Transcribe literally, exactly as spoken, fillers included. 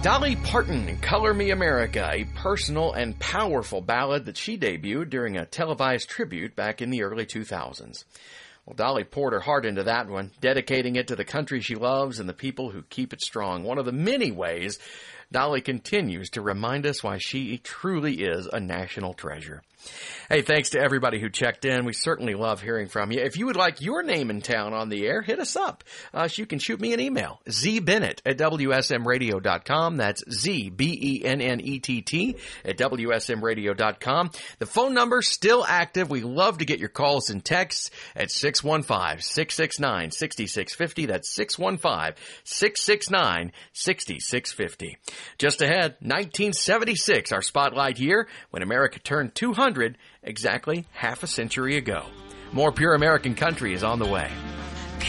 Dolly Parton in Color Me America, a personal and powerful ballad that she debuted during a televised tribute back in the early two thousands. Well, Dolly poured her heart into that one, dedicating it to the country she loves and the people who keep it strong. One of the many ways Dolly continues to remind us why she truly is a national treasure. Hey, thanks to everybody who checked in. We certainly love hearing from you. If you would like your name in town on the air, hit us up. Uh, so you can shoot me an email, zbennett at w s m radio dot com. That's Z B E N N E T T at w s m radio dot com. The phone number's still active. We love to get your calls and texts at six one five, six six nine, six six five zero. That's six one five, six six nine, six six five zero. Just ahead, nineteen seventy-six, our spotlight year, when America turned two hundred exactly half a century ago. More Pure American Country is on the way.